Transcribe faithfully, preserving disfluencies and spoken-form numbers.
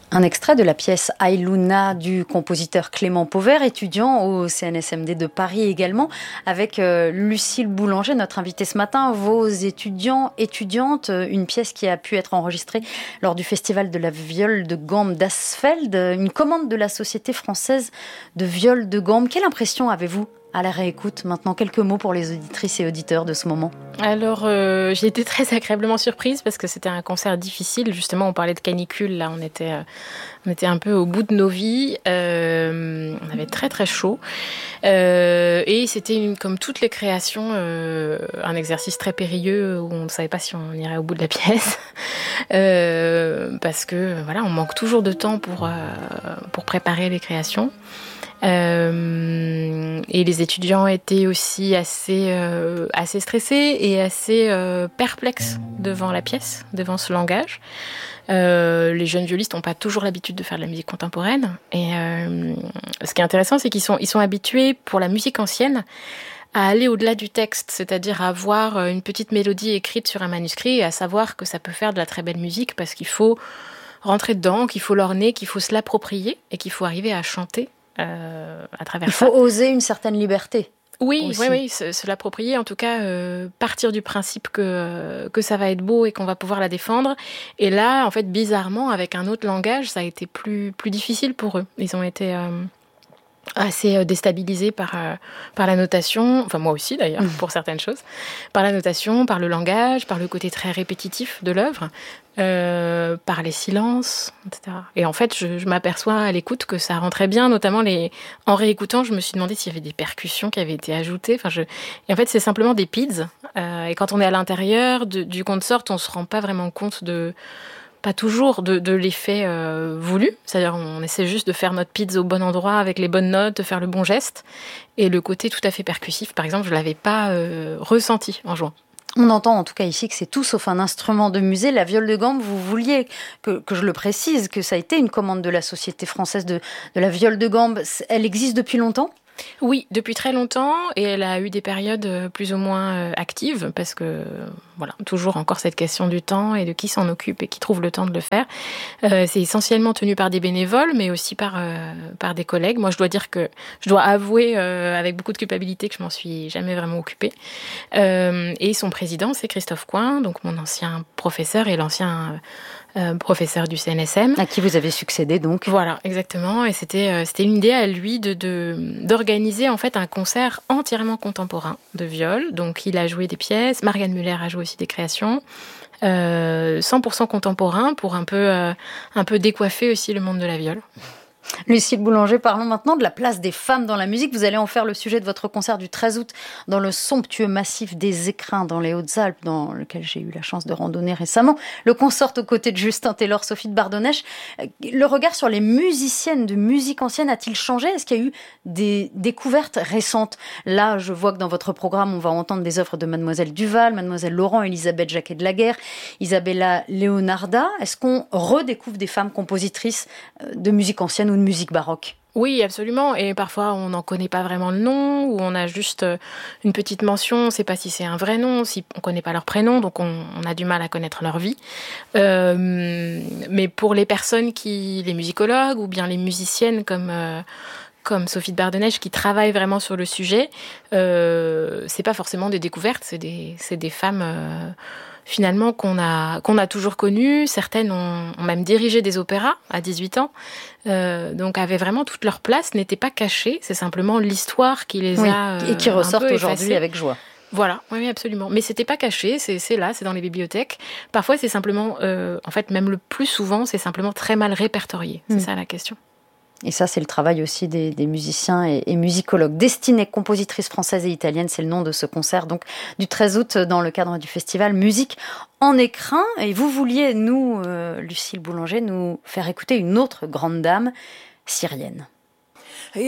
Un extrait de la pièce Aïlouna du compositeur Clément Pauvert, étudiant au C N S M D de Paris également, avec euh, Lucille Boulanger, notre invitée ce matin. Vos étudiants, étudiantes, une pièce qui a pu être enregistrée lors du festival de la viole de gambe d'Asfeld, une commande de la Société française de viole de gambe. Quelle impression avez-vous à la réécoute? Maintenant, quelques mots pour les auditrices et auditeurs de ce moment. Alors, euh, j'ai été très agréablement surprise parce que c'était un concert difficile. Justement, on parlait de canicule, là, on était, euh, on était un peu au bout de nos vies. Euh, on avait très, très chaud. Euh, et c'était, une, comme toutes les créations, euh, un exercice très périlleux où on ne savait pas si on irait au bout de la pièce. Euh, parce que, voilà, on manque toujours de temps pour, euh, pour préparer les créations. Euh, et les étudiants étaient aussi assez, euh, assez stressés et assez euh, perplexes devant la pièce, devant ce langage. Euh, les jeunes violistes n'ont pas toujours l'habitude de faire de la musique contemporaine. Et euh, ce qui est intéressant, c'est qu'ils sont, ils sont habitués, pour la musique ancienne, à aller au-delà du texte, c'est-à-dire à avoir une petite mélodie écrite sur un manuscrit et à savoir que ça peut faire de la très belle musique parce qu'il faut rentrer dedans, qu'il faut l'orner, qu'il faut se l'approprier et qu'il faut arriver à chanter. Euh, à travers Il faut ça. oser une certaine liberté. Oui, aussi. oui, oui, se, se l'approprier, en tout cas euh, partir du principe que, que ça va être beau et qu'on va pouvoir la défendre. Et là, en fait, bizarrement, avec un autre langage, ça a été plus, plus difficile pour eux. Ils ont été euh, assez déstabilisés par, euh, par la notation, enfin moi aussi d'ailleurs, mmh. pour certaines choses, par la notation, par le langage, par le côté très répétitif de l'œuvre. Euh, par les silences, et cetera. Et en fait, je, je m'aperçois à l'écoute que ça rentrait bien, notamment les. En réécoutant, je me suis demandé s'il y avait des percussions qui avaient été ajoutées. Enfin, je... Et en fait, c'est simplement des pids. Euh, et quand on est à l'intérieur de, du consort, on se rend pas vraiment compte de, pas toujours, de, de l'effet euh, voulu. C'est-à-dire, on essaie juste de faire notre pids au bon endroit, avec les bonnes notes, de faire le bon geste. Et le côté tout à fait percussif, par exemple, je l'avais pas euh, ressenti en jouant. On entend en tout cas ici que c'est tout sauf un instrument de musée. La viole de gambe, vous vouliez que, que je le précise, que ça a été une commande de la Société française de, de la viole de gambe. Elle existe depuis longtemps ? Oui, depuis très longtemps, et elle a eu des périodes plus ou moins actives, parce que, voilà, toujours encore cette question du temps et de qui s'en occupe et qui trouve le temps de le faire. Euh, c'est essentiellement tenu par des bénévoles, mais aussi par, euh, par des collègues. Moi, je dois dire que, je dois avouer euh, avec beaucoup de culpabilité que je m'en suis jamais vraiment occupée. Euh, et son président, c'est Christophe Coin, donc mon ancien professeur et l'ancien euh, professeur du C N S M. À qui vous avez succédé donc. Voilà, exactement. Et c'était, euh, c'était une idée à lui de, de, d'organiser en fait un concert entièrement contemporain de viol. Donc il a joué des pièces, Marianne Muller a joué aussi des créations, euh, cent pour cent contemporain pour un peu, euh, un peu décoiffer aussi le monde de la viole. Lucille Boulanger, parlons maintenant de la place des femmes dans la musique. Vous allez en faire le sujet de votre concert du treize août dans le somptueux massif des Écrins dans les Hautes-Alpes, dans lequel j'ai eu la chance de randonner récemment. Le concert aux côtés de Justin Taylor, Sophie de Bardonnèche. Le regard sur les musiciennes de musique ancienne a-t-il changé ? Est-ce qu'il y a eu des découvertes récentes ? Là, je vois que dans votre programme, on va entendre des œuvres de Mademoiselle Duval, Mademoiselle Laurent, Elisabeth Jacquet de la Guerre, Isabella Leonarda. Est-ce qu'on redécouvre des femmes compositrices de musique ancienne ou de musique baroque ? Oui, absolument. Et parfois, on n'en connaît pas vraiment le nom, ou on a juste une petite mention, on ne sait pas si c'est un vrai nom, si on ne connaît pas leur prénom, donc on, on a du mal à connaître leur vie. Euh, mais pour les personnes qui, les musicologues, ou bien les musiciennes comme... Euh, comme Sophie de Bardonnèche, qui travaille vraiment sur le sujet, euh, c'est pas forcément des découvertes, c'est des, c'est des femmes... Euh, finalement, qu'on a, qu'on a toujours connues. Certaines ont, ont même dirigé des opéras à dix-huit ans. Euh, donc, avaient vraiment toute leur place, n'étaient pas cachées. C'est simplement l'histoire qui les oui, a et qui ressortent aujourd'hui effacées. Avec joie. Voilà, oui, absolument. Mais c'était pas caché, c'est, c'est là, c'est dans les bibliothèques. Parfois, c'est simplement, euh, en fait, même le plus souvent, c'est simplement très mal répertorié. C'est mmh. ça la question. Et ça, c'est le travail aussi des, des musiciens et, et musicologues. Destinée compositrice française et italienne, c'est le nom de ce concert, donc du treize août dans le cadre du festival Musique en Écrin. Et vous vouliez, nous, euh, Lucille Boulanger, nous faire écouter une autre grande dame syrienne.